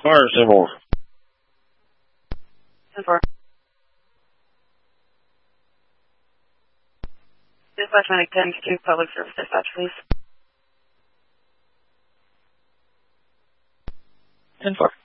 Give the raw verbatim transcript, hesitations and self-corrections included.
Cars. ten four. ten four. Dispatch Medic ten to Public Service Dispatch, please. ten four.